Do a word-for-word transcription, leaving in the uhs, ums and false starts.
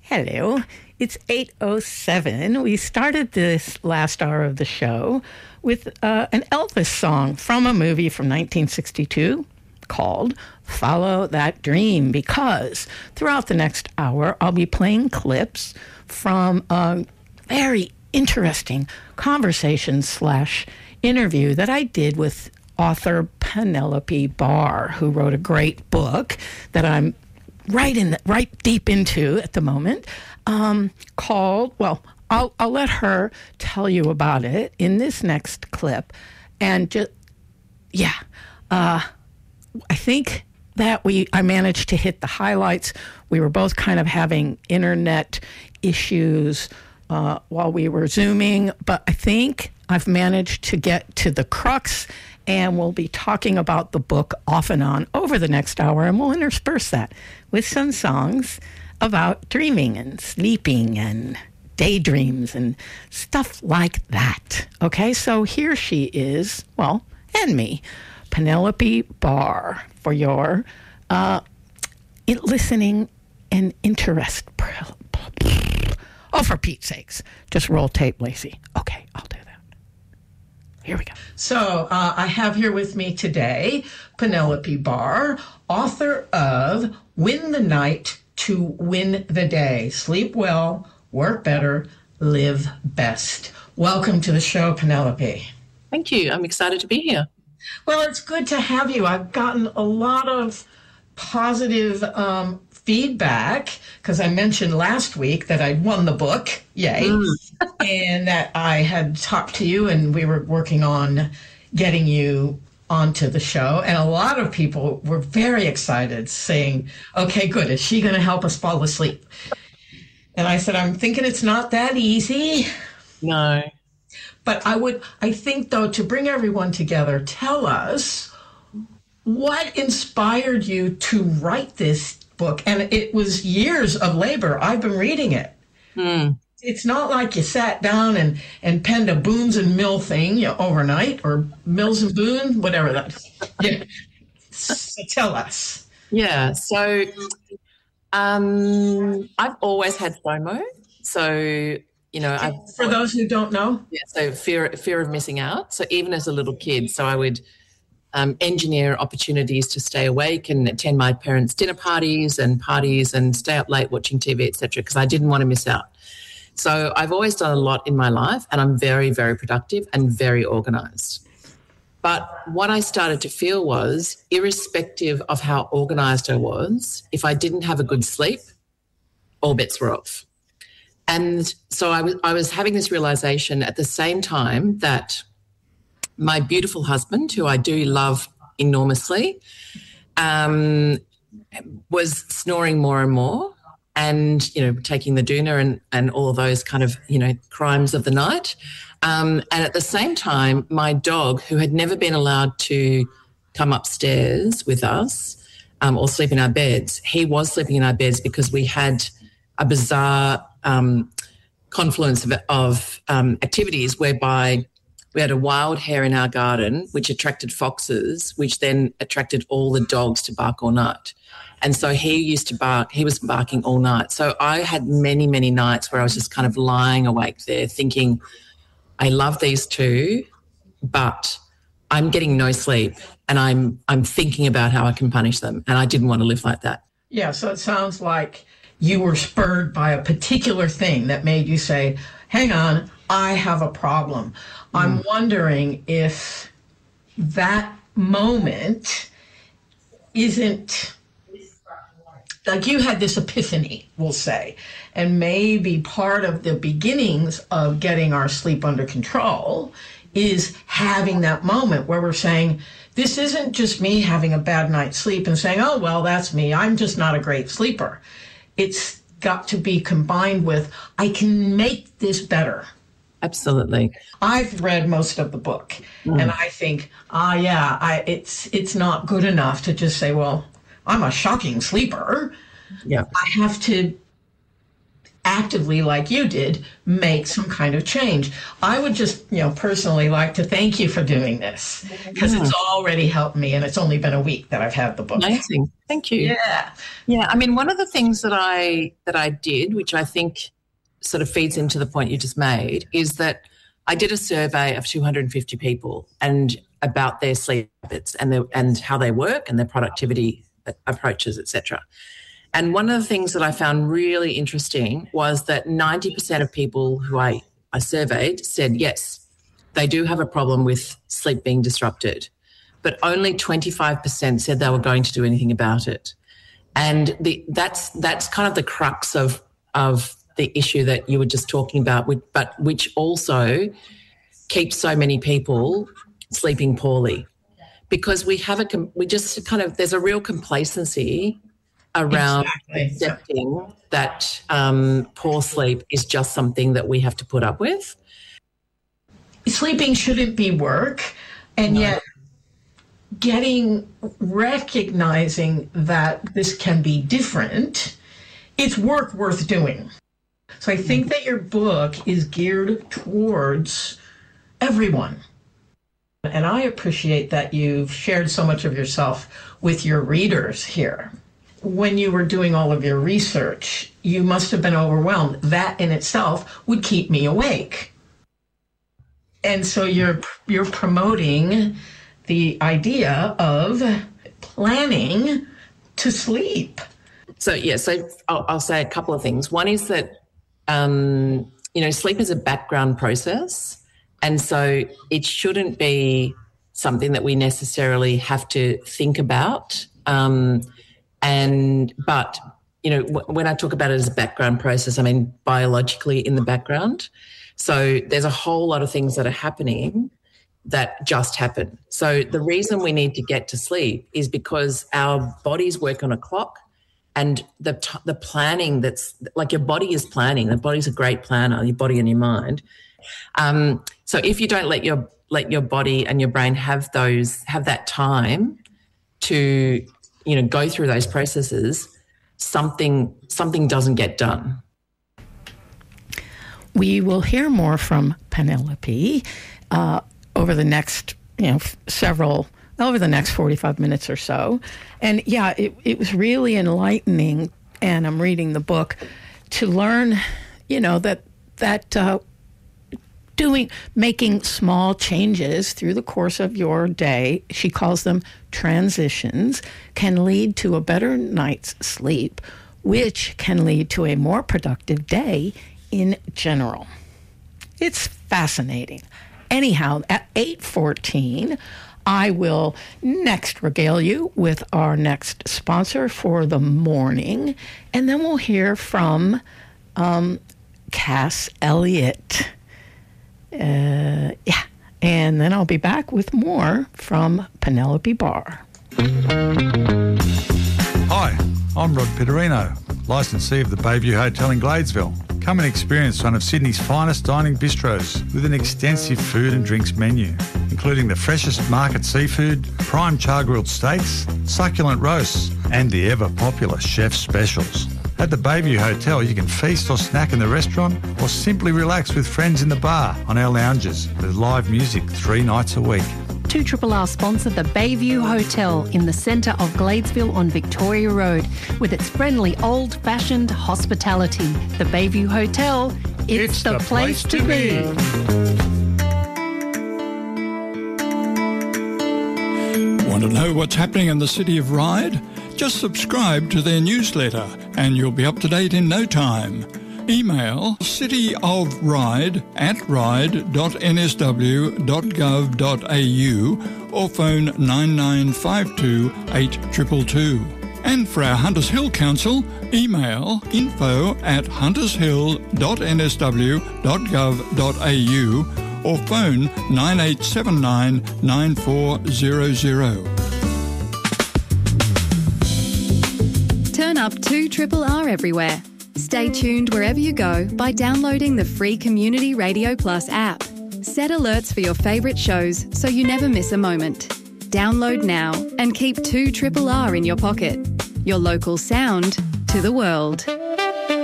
Hello. It's eight oh seven. We started this last hour of the show with uh, an Elvis song from a movie from nineteen sixty-two called Follow That Dream, because throughout the next hour, I'll be playing clips from a very interesting conversation slash interview that I did with author Penelope Barr, who wrote a great book that I'm right in the, right deep into at the moment, um, called, well, I'll, I'll let her tell you about it in this next clip. And just, yeah, uh, I think that we, I managed to hit the highlights. We were both kind of having internet issues uh, while we were Zooming, but I think I've managed to get to the crux, and we'll be talking about the book off and on over the next hour, and we'll intersperse that with some songs about dreaming and sleeping and daydreams and stuff like that. Okay, so here she is, well, and me, Penelope Barr, for your uh, listening and interest. Oh, for Pete's sakes, just roll tape, Lacey. Okay, I'll do that. Here we go. So uh, I have here with me today Penelope Barr, author of Win the Night to Win the Day. Sleep well, work better, live best. Welcome to the show, Penelope. Thank you. I'm excited to be here. Well, it's good to have you. I've gotten a lot of positive um, feedback because I mentioned last week that I'd won the book, yay, mm. and that I had talked to you and we were working on getting you onto the show. And a lot of people were very excited, saying, okay, good, is she going to help us fall asleep? And I said, I'm thinking it's not that easy. No. But I would, I think, though, to bring everyone together, tell us what inspired you to write this book. And it was years of labor. I've been reading it. Hmm. It's not like you sat down and, and penned a Boones and Mill thing, you know, overnight, or Mills and Boone, whatever that is. Yeah. So tell us. Yeah. So um, I've always had FOMO. So, you know, I've, for those who don't know, yeah. So fear fear of missing out. So even as a little kid, so I would um, engineer opportunities to stay awake and attend my parents' dinner parties and parties and stay up late watching T V, et cetera, because I didn't want to miss out. So I've always done a lot in my life, and I'm very, very productive and very organised. But what I started to feel was, irrespective of how organised I was, if I didn't have a good sleep, all bets were off. And so I was, I was having this realisation at the same time that my beautiful husband, who I do love enormously, um, was snoring more and more and, you know, taking the doona and, and all those kind of, you know, crimes of the night. Um, and at the same time, my dog, who had never been allowed to come upstairs with us um, or sleep in our beds, he was sleeping in our beds because we had a bizarre um, confluence of, of um, activities whereby we had a wild hare in our garden which attracted foxes, which then attracted all the dogs to bark all night. And so he used to bark, he was barking all night. So I had many, many nights where I was just kind of lying awake there thinking, I love these two, but I'm getting no sleep and I'm I'm thinking about how I can punish them, and I didn't want to live like that. Yeah, so it sounds like you were spurred by a particular thing that made you say, hang on, I have a problem. Mm. I'm wondering if that moment isn't, like you had this epiphany, we'll say, and maybe part of the beginnings of getting our sleep under control is having that moment where we're saying, this isn't just me having a bad night's sleep and saying, oh, well, that's me. I'm just not a great sleeper. It's got to be combined with, I can make this better. Absolutely. I've read most of the book, mm. and I think, ah, yeah, I, it's it's not good enough to just say, well, I'm a shocking sleeper. Yeah, I have to actively, like you did, make some kind of change. I would just, you know, personally like to thank you for doing this, because yeah. it's already helped me, and it's only been a week that I've had the book. Amazing. Thank you. Yeah. Yeah. I mean, one of the things that I that I did, which I think sort of feeds into the point you just made, is that I did a survey of two hundred fifty people and about their sleep habits and their, and how they work and their productivity approaches, et cetera. And one of the things that I found really interesting was that ninety percent of people who I, I surveyed said, yes, they do have a problem with sleep being disrupted, but only twenty-five percent said they were going to do anything about it. And the, that's that's kind of the crux of, of the issue that you were just talking about, but which also keeps so many people sleeping poorly, because we have a, we just kind of, there's a real complacency around exactly. accepting that um, poor sleep is just something that we have to put up with. Sleeping shouldn't be work, and no. yet getting, recognizing that this can be different, it's work worth doing. So I think that your book is geared towards everyone. And I appreciate that you've shared so much of yourself with your readers here. When you were doing all of your research, you must have been overwhelmed. That in itself would keep me awake. And so you're you're promoting the idea of planning to sleep. So, yeah, so I'll, I'll say a couple of things. One is that, um, you know, sleep is a background process. And so it shouldn't be something that we necessarily have to think about. Um, and but, you know, w- when I talk about it as a background process, I mean biologically in the background. So there's a whole lot of things that are happening that just happen. So the reason we need to get to sleep is because our bodies work on a clock, and the t- the planning that's like your body is planning. The body's a great planner, your body and your mind. Um, so if you don't let your let your body and your brain have those have that time to, you know, go through those processes, something something doesn't get done. We will hear more from Penelope uh, over the next, you know, several over the next forty-five minutes or so. And yeah, it, it was really enlightening. And I'm reading the book to learn, you know, that that. Uh, Doing, making small changes through the course of your day, she calls them transitions, can lead to a better night's sleep, which can lead to a more productive day in general. It's fascinating. Anyhow, at eight fourteen, I will next regale you with our next sponsor for the morning, and then we'll hear from um, Cass Elliot. Uh, yeah, and then I'll be back with more from Penelope Barr. Hi, I'm Rod Pitterino, licensee of the Bayview Hotel in Gladesville. Come and experience one of Sydney's finest dining bistros with an extensive food and drinks menu, including the freshest market seafood, prime char-grilled steaks, succulent roasts, and the ever-popular chef's specials. At the Bayview Hotel, you can feast or snack in the restaurant or simply relax with friends in the bar on our lounges with live music three nights a week. two R R sponsor the Bayview Hotel in the centre of Gladesville on Victoria Road with its friendly old-fashioned hospitality. The Bayview Hotel, it's, it's the, the place, place to be. Want to know what's happening in the city of Ryde? Just subscribe to their newsletter and you'll be up to date in no time. Email cityofryde at ryde dot n s w dot gov dot a u or phone nine nine five two eight two two two. And for our Hunters Hill Council, email info at hunters hill dot n s w dot gov dot a u or phone nine eight seven nine nine four zero zero. Turn up two R R R everywhere. Stay tuned wherever you go by downloading the free Community Radio Plus app. Set alerts for your favourite shows so you never miss a moment. Download now and keep two R R R in your pocket. Your local sound to the world.